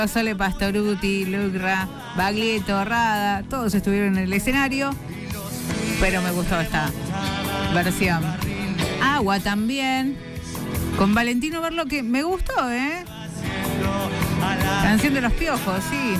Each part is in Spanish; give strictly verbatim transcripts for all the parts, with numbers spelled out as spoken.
Sole Pastoruti, Lucra, Baglietto, Rada, todos estuvieron en el escenario, pero me gustó esta versión. Agua también, con Valentino Verlo, que me gustó, ¿eh? Canción de los Piojos, sí.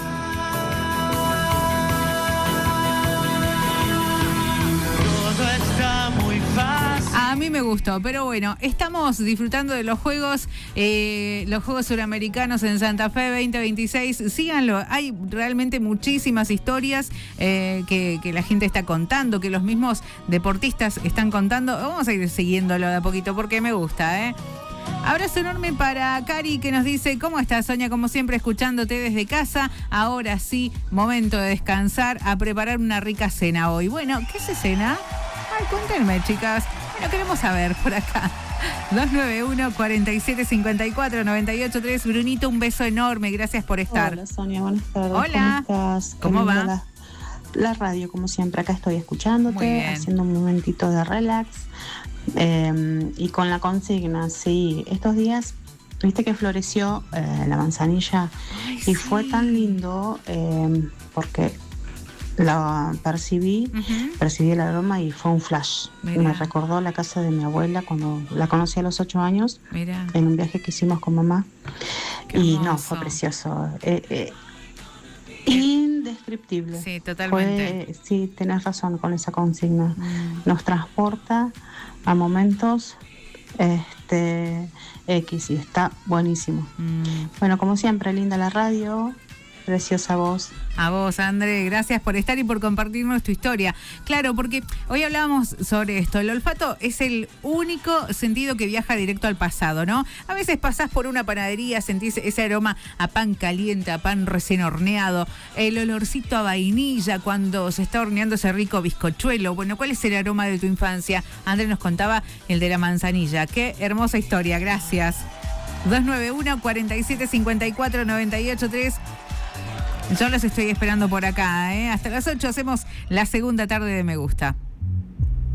Todo está muy fácil. A mí me gustó, pero bueno, estamos disfrutando de los Juegos, eh, los Juegos Suramericanos en Santa Fe veinte veintiséis. Síganlo, hay realmente muchísimas historias eh, que, que la gente está contando, que los mismos deportistas están contando. Vamos a ir siguiéndolo de a poquito porque me gusta, ¿eh? Abrazo enorme para Cari, que nos dice: ¿cómo estás, Sonia? Como siempre, escuchándote desde casa. Ahora sí, momento de descansar, a preparar una rica cena hoy. Bueno, ¿qué se cena? Ay, cuéntenme, chicas. Bueno, queremos saber por acá. dos nueve uno, cuatro siete cinco cuatro, nueve ocho tres. Brunito, un beso enorme. Gracias por estar. Hola, Sonia. Buenas tardes. Hola. ¿Cómo estás? ¿Cómo va? La, la radio, como siempre. Acá estoy escuchándote, haciendo un momentito de relax. Eh, y con la consigna, sí. Estos días, viste que floreció eh, la manzanilla. Ay, y sí. fue tan lindo eh, porque la percibí, uh-huh. percibí el aroma y fue un flash. Mirá. Me recordó la casa de mi abuela cuando la conocí a los ocho años. Mirá. En un viaje que hicimos con mamá. Qué y hermoso. No, fue precioso. Eh, eh, indescriptible. Sí, totalmente. Fue, sí, tenés razón con esa consigna. Mm. Nos transporta a momentos este X y está buenísimo. Mm. Bueno, como siempre, linda la radio. Preciosa voz. A vos, André, gracias por estar y por compartirnos tu historia. Claro, porque hoy hablábamos sobre esto. El olfato es el único sentido que viaja directo al pasado, ¿no? A veces pasás por una panadería, sentís ese aroma a pan caliente, a pan recién horneado, el olorcito a vainilla cuando se está horneando ese rico bizcochuelo. Bueno, ¿cuál es el aroma de tu infancia? André nos contaba el de la manzanilla. Qué hermosa historia, gracias. dos nueve uno, cuatro siete cinco cuatro, nueve ocho tres. Yo los estoy esperando por acá, ¿eh? Hasta las ocho hacemos la segunda tarde de Me Gusta.